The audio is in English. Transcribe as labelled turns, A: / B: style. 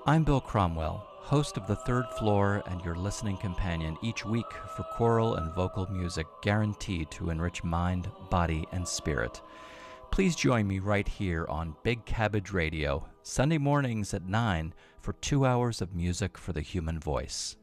A: I'm Bill Cromwell, host of The Third Floor and your listening companion each week for choral and vocal music guaranteed to enrich mind, body, and spirit. Please join me right here on Big Cabbage Radio, Sunday mornings at 9 for 2 hours of music for the human voice.